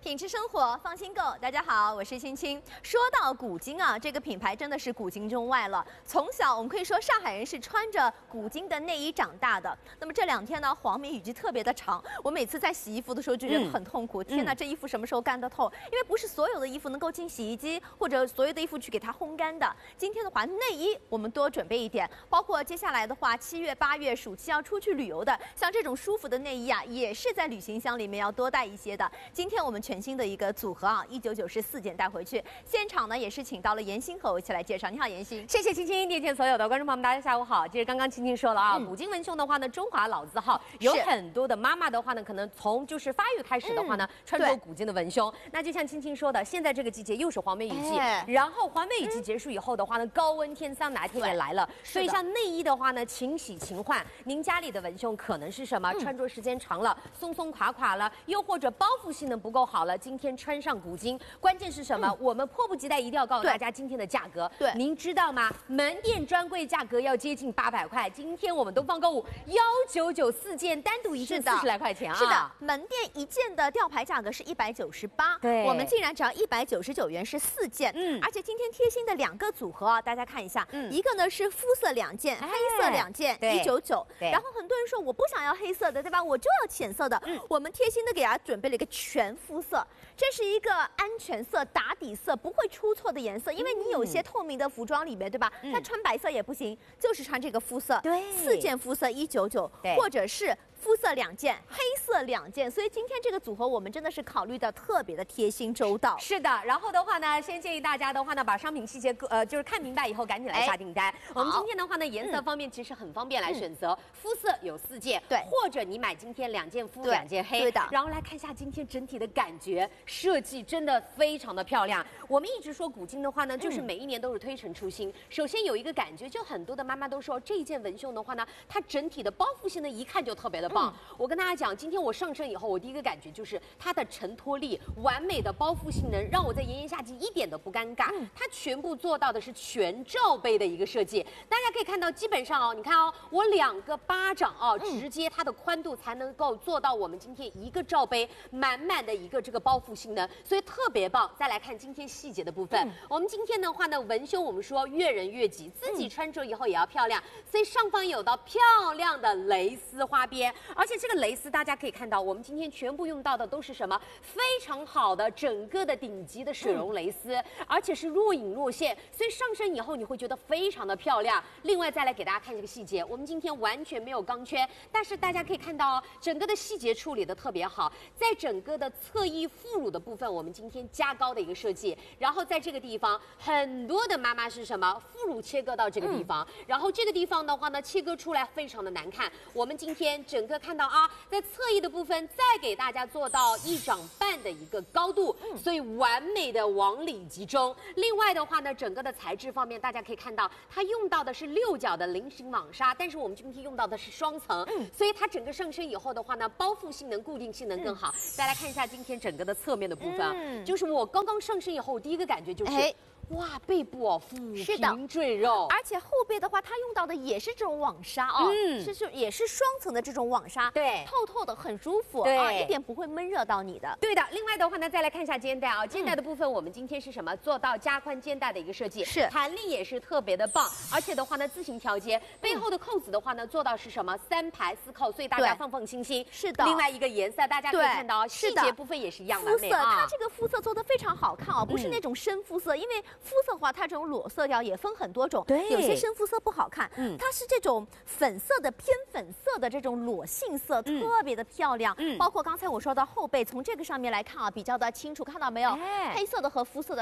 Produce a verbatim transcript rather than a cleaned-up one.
品质生活，放心购。大家好，我是青青。说到古今啊，这个品牌真的是古今中外了。从小我们可以说上海人是穿着古今的内衣长大的。那么这两天呢，黄梅雨季特别的长，我每次在洗衣服的时候就觉得很痛苦。嗯、天哪，这衣服什么时候干得透？因为不是所有的衣服能够进洗衣机，或者所有的衣服去给它烘干的。今天的话，内衣我们多准备一点，包括接下来的话，七月、八月暑期要出去旅游的，像这种舒服的内衣啊，也是在旅行箱里面要多带一些的。今天我们全新的一个组合啊，一九九是四件带回去。现场呢也是请到了妍鑫和我一起来介绍。你好，妍鑫。 谢谢青青，电线所有的观众朋友们，大家下午好。其实刚刚青青说了啊，嗯、古今文胸的话呢，中华老字号，有很多的妈妈的话呢，可能从就是发育开始的话呢，嗯、穿着古今的文胸。那就像青青说的，现在这个季节又是黄梅雨季，哎、然后黄梅雨季结束以后的话呢，嗯、高温天桑拿天也来了，所以像内衣的话呢，勤洗勤换。您家里的文胸可能是什么？嗯、穿着时间长了，松松垮垮了，又或者包覆性能不够好了，今天穿上古今，关键是什么？嗯、我们迫不及待一定要告诉大家今天的价格。对，您知道吗？门店专柜价格要接近八百块，今天我们东方购物幺九九四件，单独一件四十来块钱啊。 是的，门店一件的吊牌价格是一百九十八，对，我们竟然只要一百九十九元是四件。嗯，而且今天贴心的两个组合啊，大家看一下，嗯，一个呢是肤色两件，哎、黑色两件，一九九。然后很多人说我不想要黑色的，对吧？我就要浅色的。嗯，我们贴心的给大家准备了一个全肤色，这是一个安全色、打底色，不会出错的颜色。因为你有些透明的服装里面，对吧？嗯、它穿白色也不行，就是穿这个肤色。对，四件肤色一九九，或者是肤色两件，黑色两件。所以今天这个组合我们真的是考虑的特别的贴心周到。 是的，然后的话呢，先建议大家的话呢，把商品细节呃就是看明白以后，赶紧来下订单。哎、我们今天的话呢，颜色方面其实很方便来选择，嗯、肤色有四件，对，或者你买今天两件肤两件黑，对的。然后来看一下今天整体的感觉，设计真的非常的漂亮。我们一直说古今的话呢，就是每一年都是推陈出新。嗯、首先有一个感觉，就很多的妈妈都说这一件文胸的话呢，它整体的包覆性呢，一看就特别的棒。嗯、我跟大家讲，今天我上身以后，我第一个感觉就是它的承托力、完美的包覆性能，让我在炎炎夏季一点都不尴尬。嗯、它全部做到的是全罩杯的一个设计，大家可以看到，基本上哦，你看哦，我两个巴掌哦，直接它的宽度才能够做到我们今天一个罩杯满满的一个这个包覆性能，所以特别棒。再来看今天细节的部分，嗯、我们今天的话呢，文胸我们说悦人悦己，自己穿着以后也要漂亮，所以上方有到漂亮的蕾丝花边，而且这个蕾丝大家可以看到，我们今天全部用到的都是什么？非常好的整个的顶级的水绒蕾丝，嗯、而且是若隐若现，所以上身以后你会觉得非常的漂亮。另外再来给大家看这个细节，我们今天完全没有钢圈，但是大家可以看到哦，整个的细节处理的特别好，在整个的侧翼副乳的部分，我们今天加高的一个设计，然后在这个地方，很多的妈妈是什么？副乳切割到这个地方，嗯、然后这个地方的话呢，切割出来非常的难看。我们今天整个看到啊，在侧翼的部分再给大家做到一掌半的一个高度，嗯、所以完美的往里集中。另外的话呢，整个的材质方面，大家可以看到，它用到的是六角的菱形网纱，但是我们今天用到的是双层，嗯、所以它整个上身以后的话呢，包覆性能、固定性能更好。嗯、再来看一下今天整个的侧面的部分，嗯、就是我刚刚上身以后，我第一个感觉就是。哎哇，背部哦，抚平赘肉， 而且后背的话，它用到的也是这种网纱哦，嗯，是是也是双层的这种网纱，对，透透的很舒服，对啊，一点不会闷热到你的。 对的，另外的话呢，再来看一下肩带啊，肩带的部分，我们今天是什么？做到加宽肩带的一个设计，是弹力也是特别的棒，而且的话呢，自行调节，背后的扣子的话呢，做到是什么？三排四扣，所以大家放放心心。是的，另外一个颜色，大家可以看到细节部分也是一样完美啊。 肤色，它这个肤色做的非常好看哦，不是那种深肤色，因为肤色的话，它这种裸色调也分很多种，对，有些深肤色不好看，嗯，它是这种粉色的偏粉色的这种裸杏色，嗯、特别的漂亮。嗯，包括刚才我说到后背，从这个上面来看啊，比较的清楚，看到没有？哎、黑色的和肤色的。